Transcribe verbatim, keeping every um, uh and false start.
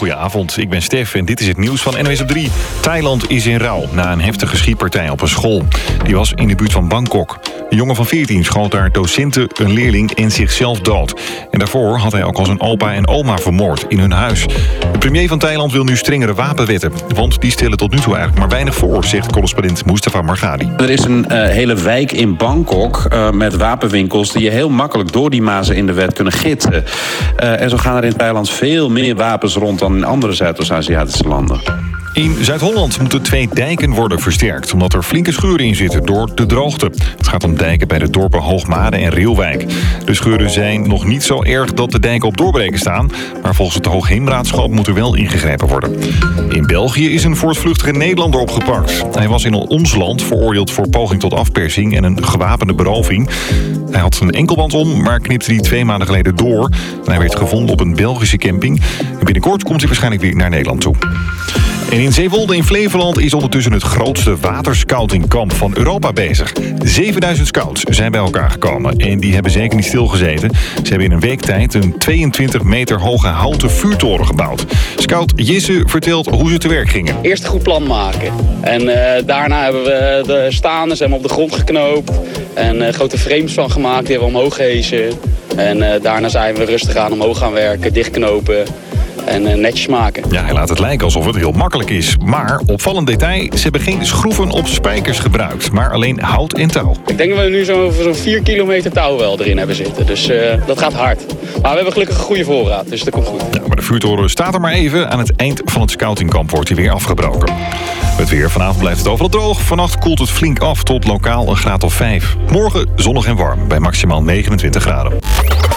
goedenavond. Ik ben Stef en dit is het nieuws van N O S op drie. Thailand is in rouw na een heftige schietpartij op een school. Die was in de buurt van Bangkok. Een jongen van veertien schoot daar docenten, een leerling en zichzelf dood. En daarvoor had hij ook al zijn opa en oma vermoord in hun huis. De premier van Thailand wil nu strengere wapenwetten. Want die stellen tot nu toe eigenlijk maar weinig voor, zegt correspondent Mustafa Margadi. Er is een uh, hele wijk in Bangkok uh, met wapenwinkels die je heel makkelijk door die mazen in de wet kunnen gidsen. Uh, en zo gaan er in Thailand veel meer wapens rond dan in andere Zuidoost-Aziatische landen. In Zuid-Holland moeten twee dijken worden versterkt, omdat er flinke scheuren in zitten door de droogte. Het gaat om dijken bij de dorpen Hoogmade en Reelwijk. De scheuren zijn nog niet zo erg dat de dijken op doorbreken staan, maar volgens het Hoogheemraadschap moet er wel ingegrepen worden. In België is een voortvluchtige Nederlander opgepakt. Hij was in ons land veroordeeld voor poging tot afpersing en een gewapende beroving. Hij had een enkelband om, maar knipte die twee maanden geleden door. En hij werd gevonden op een Belgische camping. En binnenkort komt hij waarschijnlijk weer naar Nederland toe. En in Zeewolde in Flevoland is ondertussen het grootste waterscoutingkamp van Europa bezig. zevenduizend scouts zijn bij elkaar gekomen en die hebben zeker niet stilgezeten. Ze hebben in een week tijd een tweeëntwintig meter hoge houten vuurtoren gebouwd. Scout Jisse vertelt hoe ze te werk gingen. Eerst een goed plan maken. En uh, daarna hebben we de staanders hebben op de grond geknoopt. En uh, grote frames van gemaakt, die hebben we omhoog gehezen. En uh, daarna zijn we rustig aan omhoog gaan werken, dichtknopen. En uh, netjes maken. Ja, hij laat het lijken alsof het heel makkelijk is. Maar, opvallend detail, ze hebben geen schroeven of spijkers gebruikt. Maar alleen hout en touw. Ik denk dat we nu zo'n zo vier kilometer touw wel erin hebben zitten. Dus uh, dat gaat hard. Maar we hebben gelukkig een goede voorraad, dus dat komt goed. Ja, maar de vuurtoren staat er maar even. Aan het eind van het scoutingkamp wordt hij weer afgebroken. Het weer. Vanavond blijft het overal droog. Vannacht koelt het flink af tot lokaal een graad of vijf. Morgen zonnig en warm bij maximaal negenentwintig graden.